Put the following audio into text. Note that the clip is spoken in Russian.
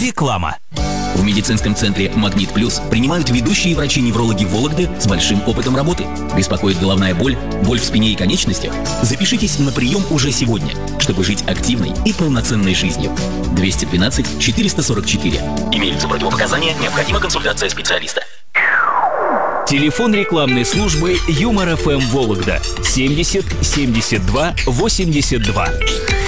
Реклама. В медицинском центре «Магнит Плюс» принимают ведущие врачи-неврологи Вологды с большим опытом работы. Беспокоит головная боль, боль в спине и конечностях? Запишитесь на прием уже сегодня, чтобы жить активной и полноценной жизнью. 212-444. Имеются противопоказания, необходима консультация специалиста. Телефон рекламной службы Юмор ФМ Вологда 70 72 82.